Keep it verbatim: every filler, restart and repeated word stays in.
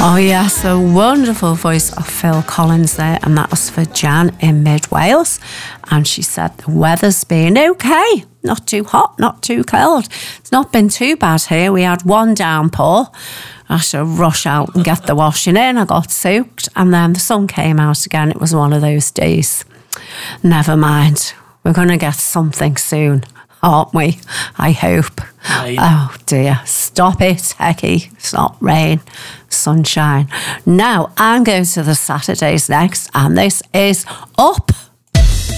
Oh yes, the wonderful voice of Phil Collins there, and that was for Jan in Mid Wales. And she said the weather's been okay, not too hot, not too cold. It's not been too bad here. We had one downpour. I had to rush out and get the washing in. I got soaked, and then the sun came out again. It was one of those days. Never mind. We're going to get something soon, aren't we? I hope. Rain. Oh dear, stop it, Hecky. It's not rain, sunshine. Now I'm going to the Saturdays next, and this is Up.